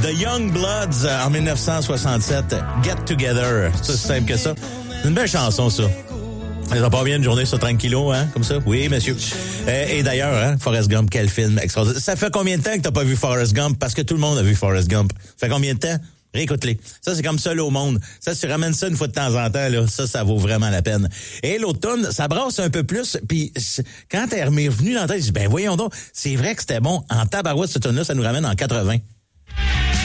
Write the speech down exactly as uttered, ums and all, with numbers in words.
The Young Bloods euh, en dix-neuf cent soixante-sept. Get Together. C'est aussi simple que ça. C'est une belle chanson, ça. Ça va pas bien une journée sur tranquillo, hein, comme ça? Oui, monsieur. Euh, et d'ailleurs, hein, Forrest Gump, quel film extraordinaire. Ça fait combien de temps que t'as pas vu Forrest Gump? Parce que tout le monde a vu Forrest Gump. Ça fait combien de temps? Réécoute-les. Ça, c'est comme seul au monde. Ça, si tu ramènes ça une fois de temps en temps, là, ça, ça vaut vraiment la peine. Et l'automne, ça brasse un peu plus. Puis quand elle est revenue dans la tête, je dis, ben voyons donc, c'est vrai que c'était bon. En tabarouette, ce automne-là, ça nous ramène en quatre-vingts.